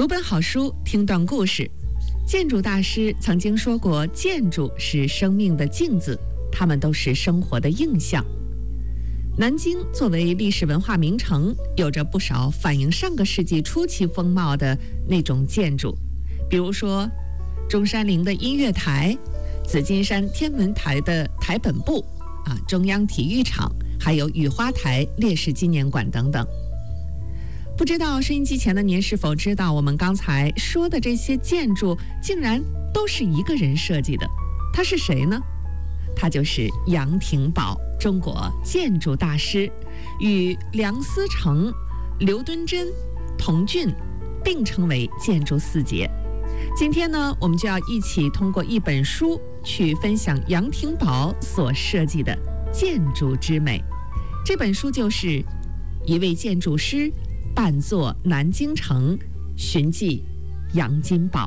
读本好书，听段故事。建筑大师曾经说过，建筑是生命的镜子，它们都是生活的映像。南京作为历史文化名城，有着不少反映上个世纪初期风貌的那种建筑，比如说中山陵的音乐台、紫金山天文台的台本部中央体育场，还有雨花台烈士纪念馆等等。不知道收音机前的您是否知道，我们刚才说的这些建筑竟然都是一个人设计的。他是谁呢？他就是杨廷宝，中国建筑大师，与梁思成、刘敦桢、童俊并称为建筑四杰。今天呢，我们就要一起通过一本书去分享杨廷宝所设计的建筑之美。这本书就是一位建筑师扮作南京城，寻迹杨金宝。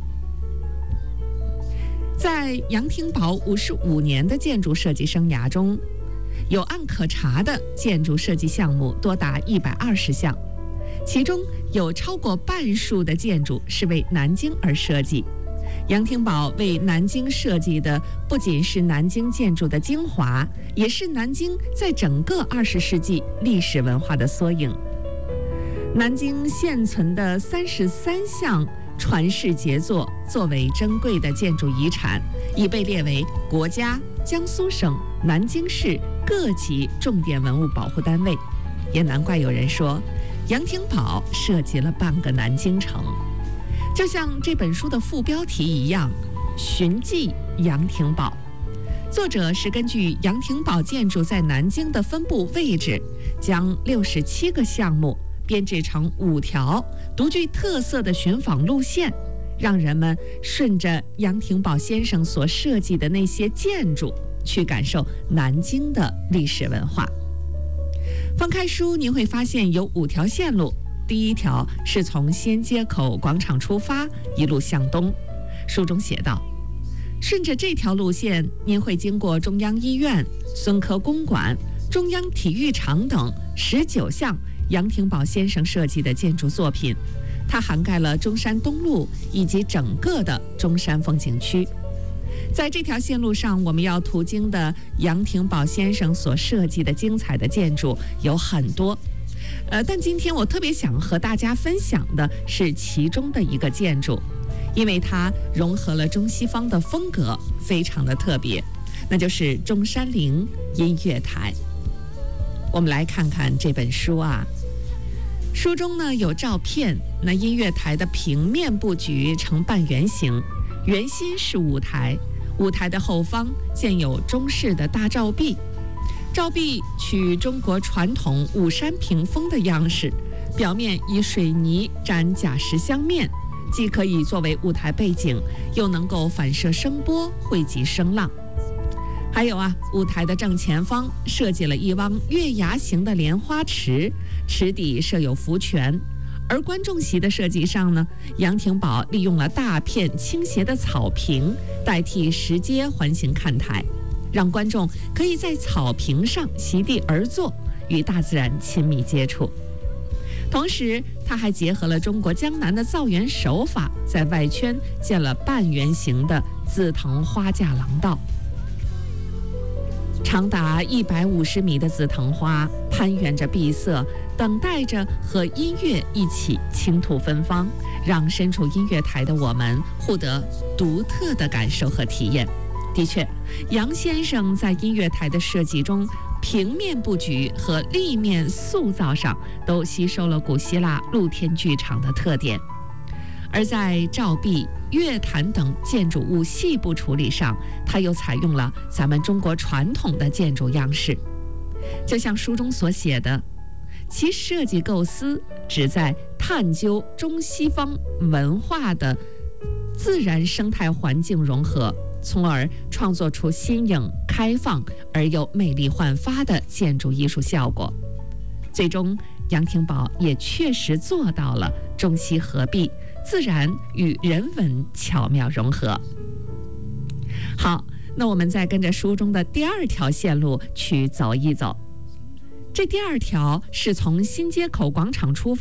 在杨廷宝55年的建筑设计生涯中，有案可查的建筑设计项目多达120项，其中有超过半数的建筑是为南京而设计。杨廷宝为南京设计的不仅是南京建筑的精华，也是南京在整个20世纪历史文化的缩影。南京现存的33项传世杰作作为珍贵的建筑遗产，已被列为国家、江苏省、南京市各级重点文物保护单位。也难怪有人说，杨廷宝设计了半个南京城。就像这本书的副标题一样，寻迹杨廷宝。作者是根据杨廷宝建筑在南京的分布位置，将67个项目编制成5条独具特色的寻访路线，让人们顺着杨廷宝先生所设计的那些建筑去感受南京的历史文化。翻开书，您会发现有5条线路。第一条是从新街口广场出发，一路向东。书中写道，顺着这条路线，您会经过中央医院、孙科公馆、中央体育场等19项杨廷宝先生设计的建筑作品，它涵盖了中山东路以及整个的中山风景区。在这条线路上，我们要途经的杨廷宝先生所设计的精彩的建筑有很多，但今天我特别想和大家分享的是其中的一个建筑，因为它融合了中西方的风格，非常的特别，那就是中山陵音乐台。我们来看看这本书书中呢有照片，那音乐台的平面布局呈半圆形，圆心是舞台，舞台的后方建有中式的大照壁，照壁取中国传统五山屏风的样式，表面以水泥沾假石镶面，既可以作为舞台背景，又能够反射声波，汇集声浪。还有舞台的正前方设计了一汪月牙形的莲花池，池底设有福泉。而观众席的设计上呢，杨廷宝利用了大片倾斜的草坪代替石阶环形看台，让观众可以在草坪上席地而坐，与大自然亲密接触。同时，他还结合了中国江南的造园手法，在外圈建了半圆形的紫藤花架廊道。长达150米的紫藤花攀援着闭塞，等待着和音乐一起倾吐芬芳，让身处音乐台的我们获得独特的感受和体验。的确，杨先生在音乐台的设计中，平面布局和立面塑造上都吸收了古希腊露天剧场的特点。而在照壁、乐坛等建筑物细部处理上，它又采用了咱们中国传统的建筑样式。就像书中所写的，其设计构思旨在探究中西方文化的自然生态环境融合，从而创作出新颖、开放而又魅力焕发的建筑艺术效果。最终，杨廷宝也确实做到了中西合璧，自然与人文巧妙融合。好，那我们再跟着书中的第2条线路去走一走。这第2条是从新街口广场出发，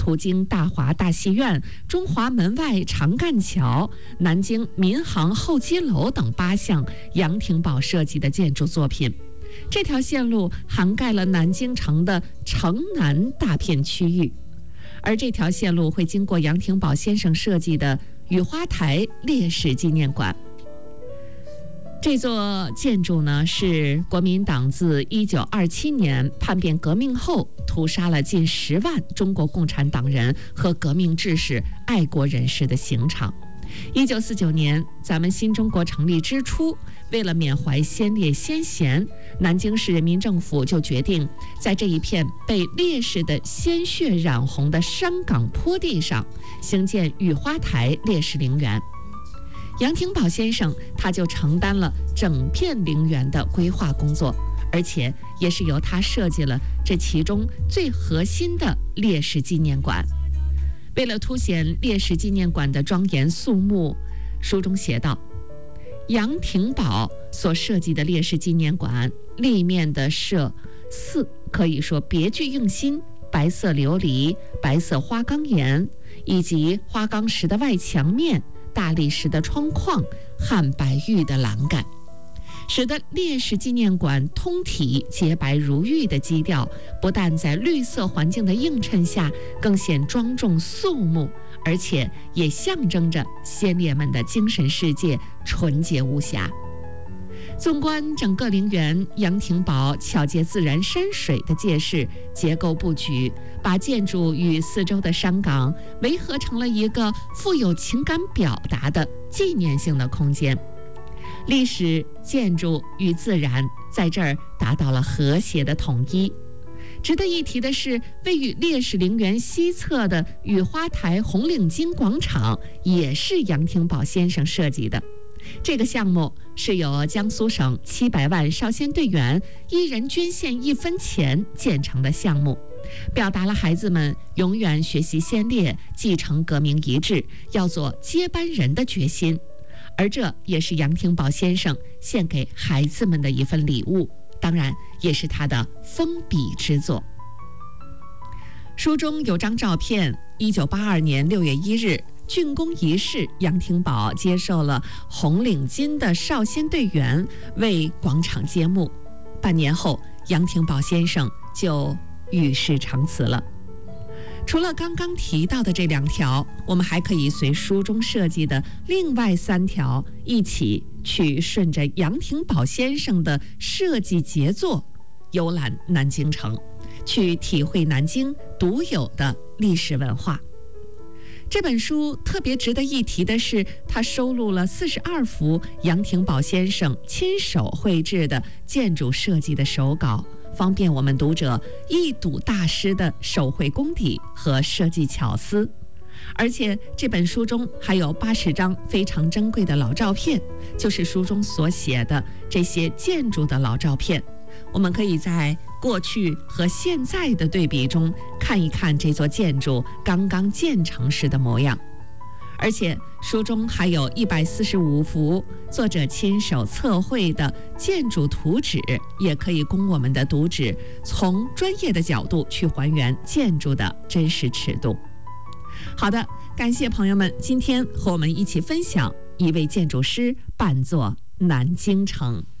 途经大华大戏院、中华门外长干桥、南京民航候机楼等8项杨廷宝设计的建筑作品。这条线路涵盖了南京城的城南大片区域，而这条线路会经过杨廷宝先生设计的雨花台烈士纪念馆。这座建筑呢，是国民党自1927年叛变革命后屠杀了近10万中国共产党人和革命志士、爱国人士的刑场。1949年，咱们新中国成立之初，为了缅怀先烈先贤，南京市人民政府就决定在这一片被烈士的鲜血染红的山岗坡地上兴建雨花台烈士陵园。杨廷宝先生他就承担了整片陵园的规划工作，而且也是由他设计了这其中最核心的烈士纪念馆。为了凸显烈士纪念馆的庄严肃穆，书中写道：杨廷宝所设计的烈士纪念馆立面的设4可以说别具用心，白色琉璃、白色花岗岩以及花岗石的外墙面、大理石的窗框、汉白玉的栏杆，使得烈士纪念馆通体洁白如玉的基调，不但在绿色环境的映衬下更显庄重肃穆，而且也象征着先烈们的精神世界纯洁无瑕。纵观整个陵园，杨廷宝巧借自然山水的借势，结构布局，把建筑与四周的山岗围合成了一个富有情感表达的纪念性的空间。历史、建筑与自然在这儿达到了和谐的统一。值得一提的是，位于烈士陵园西侧的雨花台红领巾广场也是杨廷宝先生设计的。这个项目是由江苏省700万少先队员一人捐献1分钱建成的项目，表达了孩子们永远学习先烈、继承革命遗志、要做接班人的决心。而这也是杨廷宝先生献给孩子们的一份礼物，当然也是他的封笔之作。书中有张照片，1982年6月1日竣工仪式，杨廷宝接受了红领巾的少先队员为广场揭幕。半年后，杨廷宝先生就与世长辞了。除了刚刚提到的这2条，我们还可以随书中设计的另外3条一起去顺着杨廷宝先生的设计杰作游览南京城，去体会南京独有的历史文化。这本书特别值得一提的是，它收录了42幅杨廷宝先生亲手绘制的建筑设计的手稿，方便我们读者一睹大师的手绘功底和设计巧思。而且这本书中还有80张非常珍贵的老照片，就是书中所写的这些建筑的老照片。我们可以在过去和现在的对比中看一看这座建筑刚刚建成时的模样。而且书中还有145幅作者亲手测绘的建筑图纸，也可以供我们的读者从专业的角度去还原建筑的真实尺度。好的，感谢朋友们今天和我们一起分享一位建筑师扮作南京城。